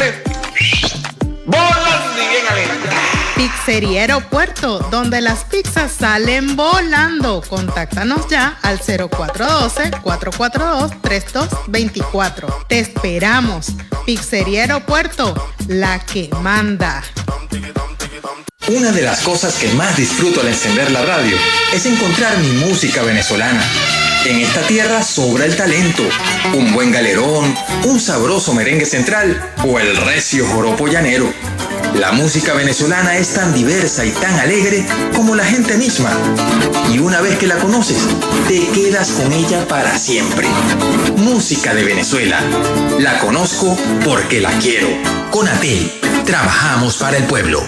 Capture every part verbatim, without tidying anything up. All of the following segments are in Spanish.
sale volando y bien alegre. Pizzería Aeropuerto, donde las pizzas salen volando. Contáctanos ya al cero cuatro uno dos, cuatro cuatro dos, tres dos dos cuatro. Te esperamos. Pizzería Aeropuerto, la que manda. Una de las cosas que más disfruto al encender la radio es encontrar mi música venezolana. En esta tierra sobra el talento, un buen galerón, un sabroso merengue central o el recio joropo llanero. La música venezolana es tan diversa y tan alegre como la gente misma. Y una vez que la conoces, te quedas con ella para siempre. Música de Venezuela. La conozco porque la quiero. Con Atel, trabajamos para el pueblo.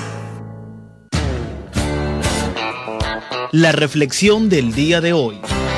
La reflexión del día de hoy.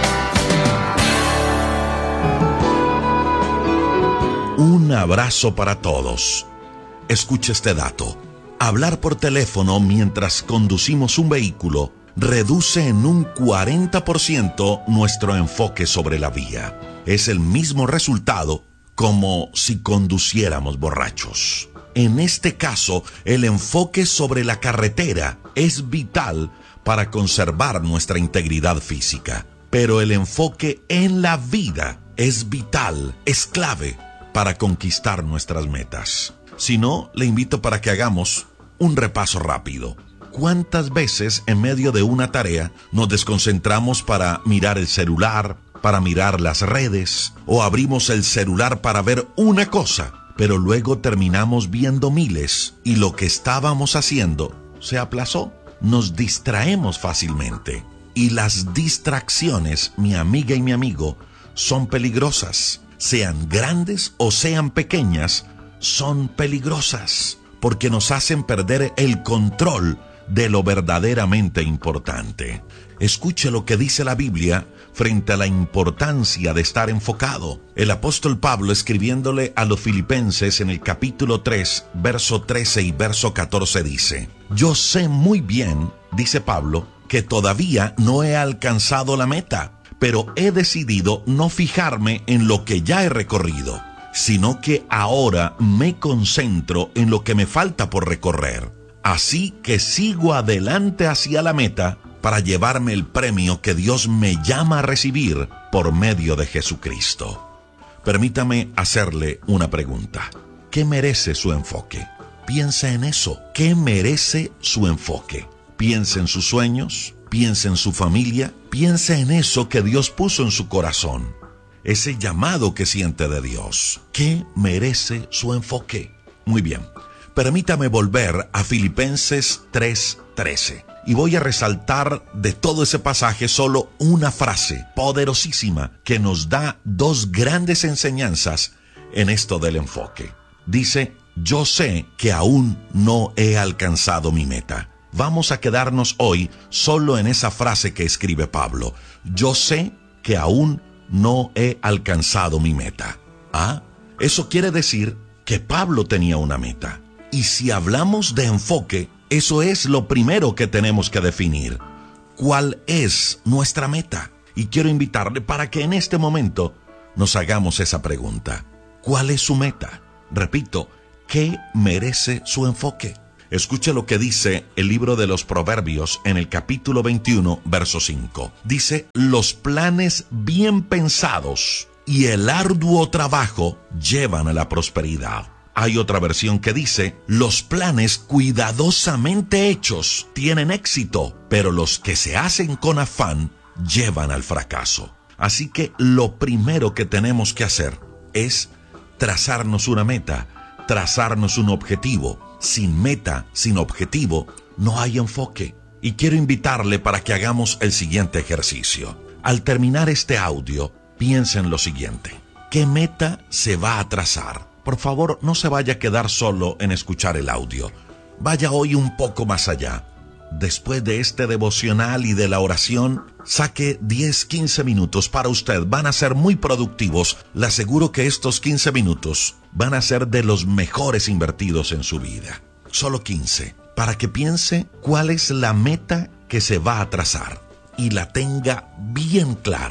Un abrazo para todos. Escuche este dato. Hablar por teléfono mientras conducimos un vehículo reduce en un cuarenta por ciento nuestro enfoque sobre la vía. Es el mismo resultado como si conduciéramos borrachos. En este caso, el enfoque sobre la carretera es vital para conservar nuestra integridad física. Pero el enfoque en la vida es vital, es clave para conquistar nuestras metas. Si no, le invito para que hagamos un repaso rápido. ¿Cuántas veces en medio de una tarea nos desconcentramos para mirar el celular, para mirar las redes, o abrimos el celular para ver una cosa, pero luego terminamos viendo miles y lo que estábamos haciendo se aplazó? Nos distraemos fácilmente. Y las distracciones, mi amiga y mi amigo, son peligrosas. Sean grandes o sean pequeñas, son peligrosas porque nos hacen perder el control de lo verdaderamente importante. Escuche lo que dice la Biblia frente a la importancia de estar enfocado. El apóstol Pablo, escribiéndole a los filipenses en el capítulo tres, verso trece y verso catorce, dice: yo sé muy bien, dice Pablo, que todavía no he alcanzado la meta, pero he decidido no fijarme en lo que ya he recorrido, sino que ahora me concentro en lo que me falta por recorrer. Así que sigo adelante hacia la meta para llevarme el premio que Dios me llama a recibir por medio de Jesucristo. Permítame hacerle una pregunta. ¿Qué merece su enfoque? Piensa en eso. ¿Qué merece su enfoque? Piensa en sus sueños, piensa en su familia, piensa en eso que Dios puso en su corazón. Ese llamado que siente de Dios. ¿Qué merece su enfoque? Muy bien. Permítame volver a Filipenses tres trece. Y voy a resaltar de todo ese pasaje solo una frase poderosísima que nos da dos grandes enseñanzas en esto del enfoque. Dice: yo sé que aún no he alcanzado mi meta. Vamos a quedarnos hoy solo en esa frase que escribe Pablo. Yo sé que aún no he alcanzado mi meta. Ah, eso quiere decir que Pablo tenía una meta. Y si hablamos de enfoque, eso es lo primero que tenemos que definir. ¿Cuál es nuestra meta? Y quiero invitarle para que en este momento nos hagamos esa pregunta. ¿Cuál es su meta? Repito, ¿qué merece su enfoque? Escuche lo que dice el libro de los Proverbios en el capítulo veintiuno, verso cinco. Dice: los planes bien pensados y el arduo trabajo llevan a la prosperidad. Hay otra versión que dice: los planes cuidadosamente hechos tienen éxito, pero los que se hacen con afán llevan al fracaso. Así que lo primero que tenemos que hacer es trazarnos una meta, trazarnos un objetivo. Sin meta, sin objetivo, no hay enfoque. Y quiero invitarle para que hagamos el siguiente ejercicio. Al terminar este audio, piensa en lo siguiente. ¿Qué meta se va a trazar? Por favor, no se vaya a quedar solo en escuchar el audio. Vaya hoy un poco más allá. Después de este devocional y de la oración, saque diez, quince minutos para usted. Van a ser muy productivos. Le aseguro que estos quince minutos van a ser de los mejores invertidos en su vida. Solo quince, para que piense cuál es la meta que se va a trazar y la tenga bien clara.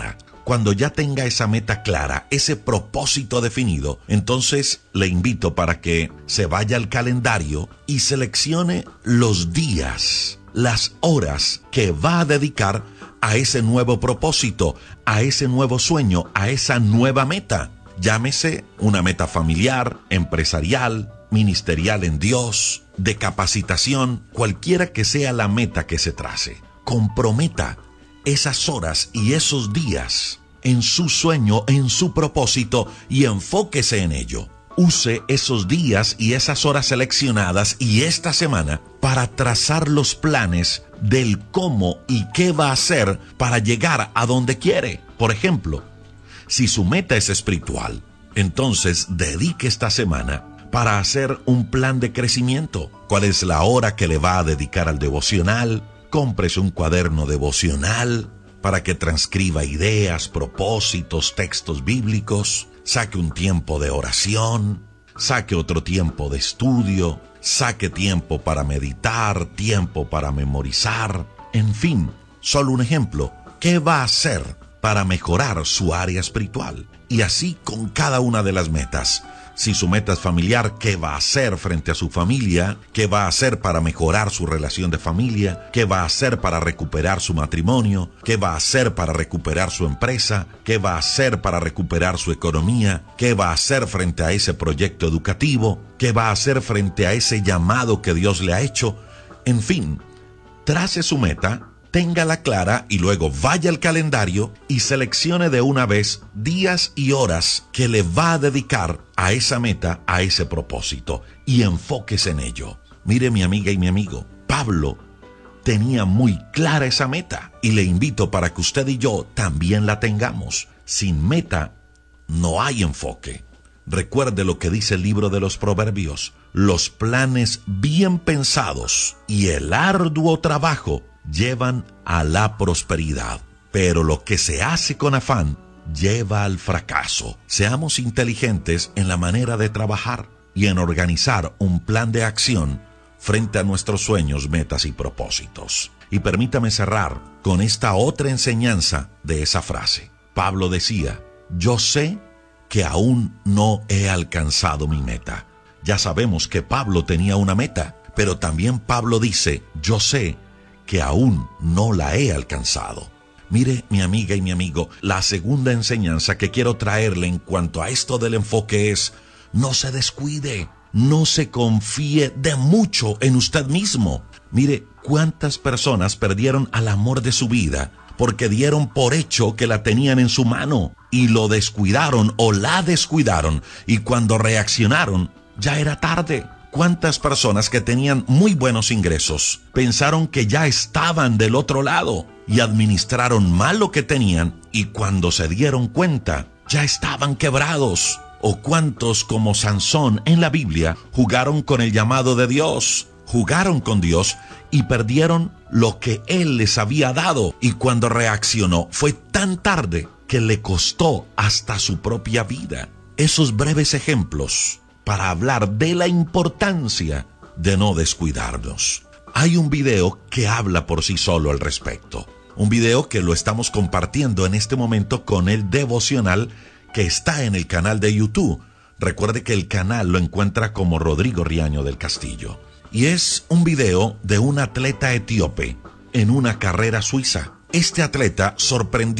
Cuando ya tenga esa meta clara, ese propósito definido, entonces le invito para que se vaya al calendario y seleccione los días, las horas que va a dedicar a ese nuevo propósito, a ese nuevo sueño, a esa nueva meta. Llámese una meta familiar, empresarial, ministerial en Dios, de capacitación, cualquiera que sea la meta que se trace. Comprometa esas horas y esos días en su sueño, en su propósito, y enfóquese en ello. Use esos días y esas horas seleccionadas y esta semana para trazar los planes del cómo y qué va a hacer para llegar a donde quiere. Por ejemplo, si su meta es espiritual, entonces dedique esta semana para hacer un plan de crecimiento. ¿Cuál es la hora que le va a dedicar al devocional? Cómprese un cuaderno devocional para que transcriba ideas, propósitos, textos bíblicos. Saque un tiempo de oración, saque otro tiempo de estudio, saque tiempo para meditar, tiempo para memorizar. En fin, solo un ejemplo. ¿Qué va a hacer para mejorar su área espiritual? Y así con cada una de las metas. Si su meta es familiar, ¿qué va a hacer frente a su familia? ¿Qué va a hacer para mejorar su relación de familia? ¿Qué va a hacer para recuperar su matrimonio? ¿Qué va a hacer para recuperar su empresa? ¿Qué va a hacer para recuperar su economía? ¿Qué va a hacer frente a ese proyecto educativo? ¿Qué va a hacer frente a ese llamado que Dios le ha hecho? En fin, trace su meta, téngala clara y luego vaya al calendario y seleccione de una vez días y horas que le va a dedicar a esa meta, a ese propósito, y enfóquese en ello. Mire, mi amiga y mi amigo, Pablo tenía muy clara esa meta y le invito para que usted y yo también la tengamos. Sin meta no hay enfoque. Recuerde lo que dice el libro de los Proverbios: los planes bien pensados y el arduo trabajo llevan a la prosperidad, pero lo que se hace con afán lleva al fracaso. Seamos inteligentes en la manera de trabajar y en organizar un plan de acción frente a nuestros sueños, metas y propósitos. Y permítame cerrar con esta otra enseñanza de esa frase. Pablo decía: yo sé que aún no he alcanzado mi meta. Ya sabemos que Pablo tenía una meta, pero también Pablo dice: yo sé que aún no la he alcanzado. Mire, mi amiga y mi amigo, la segunda enseñanza que quiero traerle en cuanto a esto del enfoque es: no se descuide, no se confíe de mucho en usted mismo. Mire, cuántas personas perdieron al amor de su vida porque dieron por hecho que la tenían en su mano y lo descuidaron o la descuidaron, y cuando reaccionaron ya era tarde. ¿Cuántas personas que tenían muy buenos ingresos pensaron que ya estaban del otro lado y administraron mal lo que tenían, y cuando se dieron cuenta ya estaban quebrados? ¿O cuántos, como Sansón en la Biblia, jugaron con el llamado de Dios, jugaron con Dios y perdieron lo que Él les había dado, y cuando reaccionó fue tan tarde que le costó hasta su propia vida? Esos breves ejemplos para hablar de la importancia de no descuidarnos. Hay un video que habla por sí solo al respecto. Un video que lo estamos compartiendo en este momento con el devocional que está en el canal de YouTube. Recuerde que el canal lo encuentra como Rodrigo Riaño del Castillo. Y es un video de un atleta etíope en una carrera suiza. Este atleta sorprendió